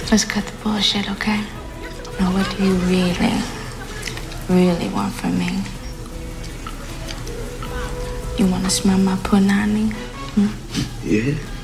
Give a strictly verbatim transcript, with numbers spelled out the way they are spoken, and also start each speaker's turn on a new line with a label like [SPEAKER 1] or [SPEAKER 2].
[SPEAKER 1] Let's cut the bullshit, okay? Now, what do you really, really want from me? You want to smell my punani? Hmm?
[SPEAKER 2] Yeah.